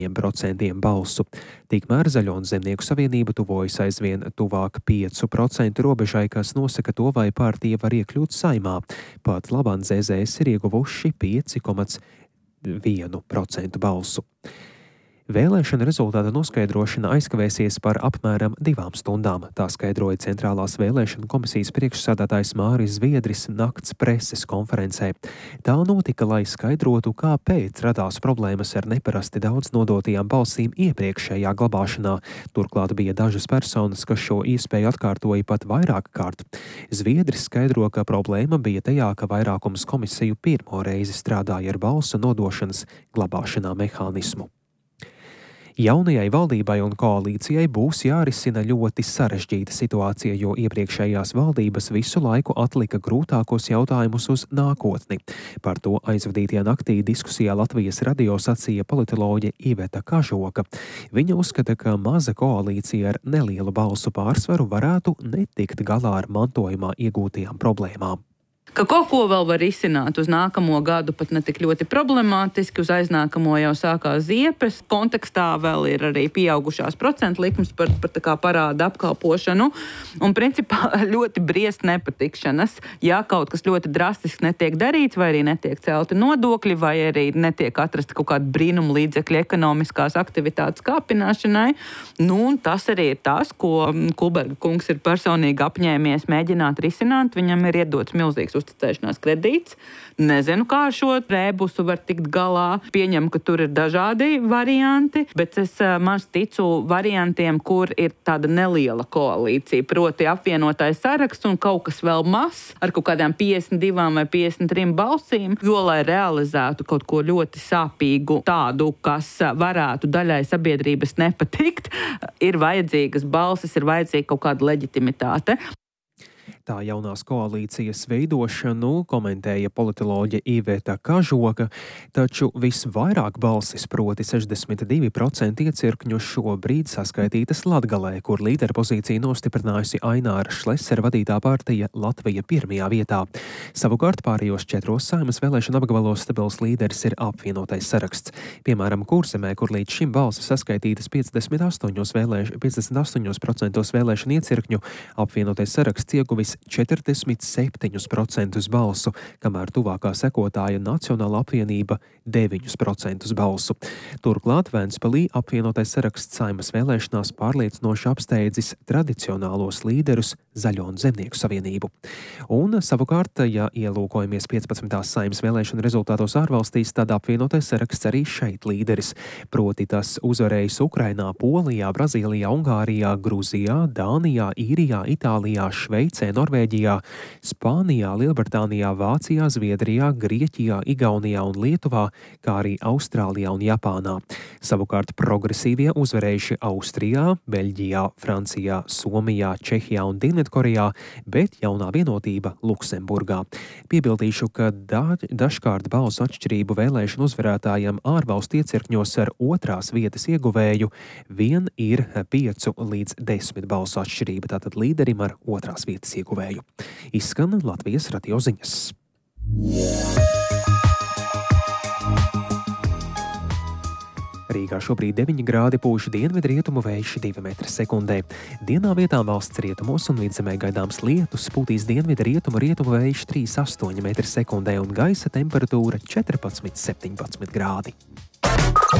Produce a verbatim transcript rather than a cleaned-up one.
procentiem balsu. Tikmēr Zaļo un Zemnieku savienība tuvojas aizvien tuvāk piecu procentu robežai, kas nosaka to, vai partija var iekļūt Saeimā. Pat labāk Z Z S ir ieguvuši pieci komats vienu procentu balsu. Vēlēšana rezultāta noskaidrošana aizkavēsies par apmēram divām stundām, tā skaidroja Centrālās vēlēšana komisijas priekšsēdētājs Māris Zviedris nakts preses konferencē. Tā notika, lai skaidrotu, kāpēc radās problēmas ar neparasti daudz nodotajām balsīm iepriekšējā glabāšanā. Turklāt bija dažas personas, kas šo iespēju atkārtoja pat vairāk kārt. Zviedris skaidro, ka problēma bija tajā, ka vairākums komisiju pirmo reizi strādāja ar balsu nodošanas glabāšanā mehānismu. Jaunajai valdībai un koalīcijai būs jārisina ļoti sarežģīta situācija, jo iepriekšējās valdības visu laiku atlika grūtākos jautājumus uz nākotni. Par to aizvadītajā naktī diskusijā Latvijas radio sacīja politoloģe Iveta Kažoka. Viņa uzskata, ka maza koalīcija ar nelielu balsu pārsvaru varētu netikt galā ar mantojumā iegūtajām problēmām. Ka kaut ko vēl var risināt uz nākamo gadu, pat ne tik ļoti problemātiski, uz aiznākamo jau sākās ziepes. Kontekstā vēl ir arī pieaugušās procentu likmes par, par tā kā parāda apkalpošanu. Un principā ļoti briest nepatikšanas, ja kaut kas ļoti drastisks netiek darīts, vai arī netiek celti nodokļi, vai arī netiek atrasta kaut kāda brīnuma līdzekļi ekonomiskās aktivitātes kāpināšanai. Nu, tas arī ir tas, ko Kuberga kungs ir personīgi apņēmies mēģināt risināt. Viņam ir iedots milzīgs uzticēšanās kredīts. Nezinu, kā ar šo rēbusu var tikt galā. Pieņemu, ka tur ir dažādi varianti, bet es maz ticu variantiem, kur ir tāda neliela koalīcija, proti apvienotais saraksts un kaut kas vēl mazs ar kaut kādām piecdesmit divām vai piecdesmit trim balsīm, jo, lai realizētu kaut ko ļoti sāpīgu, tādu, kas varētu daļai sabiedrības nepatikt, ir vajadzīgas balsis, ir vajadzīga kaut kāda leģitimitāte. Tā jaunās koalīcijas veidošanu komentēja politoloģe Iveta Kažoka, taču visvairāk balsis, proti sešdesmit divi procenti iecirkņu šobrīd saskaitītas Latgalē, kur līderpozīciju nostiprinājusi Aināra Šlesera vadītā partija Latvija pirmajā vietā. Savukārt pārējos četros Saeimas vēlēšana apgabalos stabils līderis ir apvienotais saraksts. Piemēram, Kurzemē, kur līdz šim balsis saskaitītas piecdesmit astoņi procenti vēlēšana iecirkņu, apvienotais saraksts ieguvis četrdesmit septiņus procentus balsu, kamēr tuvākā sekotāja Nacionāla apvienība deviņus procentus balsu. Turklāt Ventspilī apvienotais saraksts Saeimas vēlēšanās pārliecinoši apsteidzis tradicionālos līderus Zaļo un Zemnieku savienību. Un savukārt, ja ielūkojamies piecpadsmitās Saeimas vēlēšanu rezultātos ārvalstīs, tad apvienotais saraksts arī šeit līderis. Proti tas uzvarējis Ukrainā, Polijā, Brazīlijā, Ungārijā, Gruzijā, Dānijā, Īrijā, Itālijā, Šveicē, Norvēģijā, Spānijā, Lielbritānijā, Vācijā, Zviedrijā, Grieķijā, Igaunijā un Lietuvā, kā arī Austrālijā un Japānā. Savukārt progresīvie uzvarējuši Austrijā, Beļģijā, Francijā, Somijā, Čehijā un Dienvidkorejā, bet jaunā vienotība Luksemburgā. Piebildīšu, ka da, dažkārt balsu atšķirību vēlēšanu uzvarētājiem ārvalstu iecirkņos ar otrās vietas ieguvēju vien ir piecu līdz desmit balsu atšķirība, tātad līderim ar otrās vietas ieguvēju. Izskan Latvijas radio ziņas. Rīgā šobrīd deviņi grādi, pūš dienvidrietumu vējš divi metri sekundē. Dienā vietām valsts rietumos un vidzemē gaidāms lietus, pūtīs dienvidrietumu rietumu vējš trīs astoņi metri sekundē un gaisa temperatūra četrpadsmit septiņpadsmit grādi.